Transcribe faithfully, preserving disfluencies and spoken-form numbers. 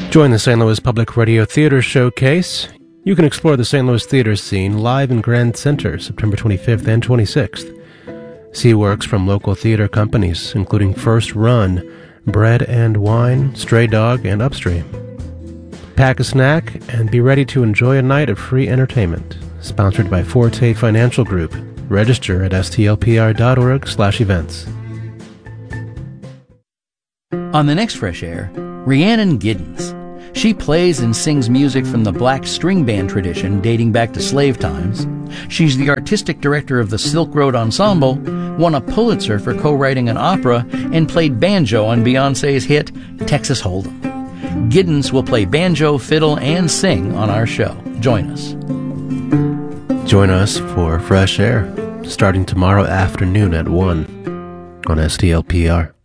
Join the Saint Louis Public Radio Theater Showcase. You can explore the Saint Louis theater scene live in Grand Center, September twenty-fifth and twenty-sixth. See works from local theater companies, including First Run, Bread and Wine, Stray Dog, and Upstream. Pack a snack and be ready to enjoy a night of free entertainment. Sponsored by Forte Financial Group. Register at s t l p r dot org slash events. On the next Fresh Air, Rhiannon Giddens. She plays and sings music from the black string band tradition dating back to slave times. She's the artistic director of the Silk Road Ensemble, won a Pulitzer for co-writing an opera, and played banjo on Beyoncé's hit Texas Hold'em. Giddens will play banjo, fiddle, and sing on our show. Join us. Join us for Fresh Air, starting tomorrow afternoon at one on S T L P R.